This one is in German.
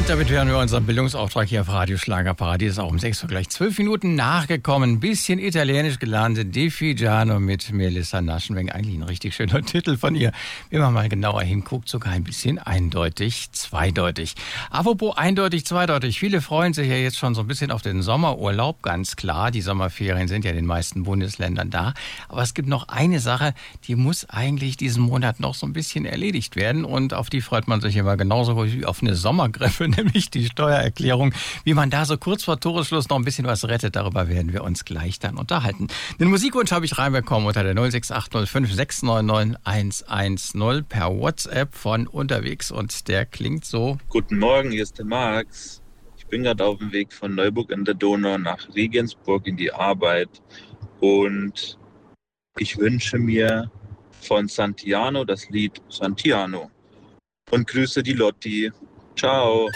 Und damit wären wir unserem Bildungsauftrag hier auf Radio Schlagerparadies auch um 6 Uhr gleich 12 Minuten nachgekommen. Ein bisschen italienisch gelernt, De Figiano mit Melissa Naschenweng. Eigentlich ein richtig schöner Titel von ihr. Wenn man mal genauer hinguckt, sogar ein bisschen eindeutig, zweideutig. Apropos eindeutig, zweideutig. Viele freuen sich ja jetzt schon so ein bisschen auf den Sommerurlaub, ganz klar. Die Sommerferien sind ja in den meisten Bundesländern da. Aber es gibt noch eine Sache, die muss eigentlich diesen Monat noch so ein bisschen erledigt werden. Und auf die freut man sich immer genauso wie auf eine Sommergriffe, nämlich die Steuererklärung. Wie man da so kurz vor Toresschluss noch ein bisschen was rettet, darüber werden wir uns gleich dann unterhalten. Den Musikwunsch habe ich reinbekommen unter der 06805 699 110 per WhatsApp von unterwegs und der klingt so. Guten Morgen, hier ist der Max. Ich bin gerade auf dem Weg von Neuburg an der Donau nach Regensburg in die Arbeit und ich wünsche mir von Santiano das Lied Santiano und grüße die Lotti. Ciao.